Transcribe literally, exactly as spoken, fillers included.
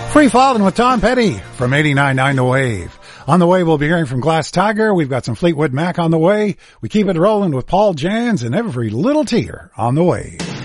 Free Falling with Tom Petty from eighty-nine point nine The Wave. On the way, we'll be hearing from Glass Tiger. We've got some Fleetwood Mac on the way. We keep it rolling with Paul Jans and Every Little Tear on the way.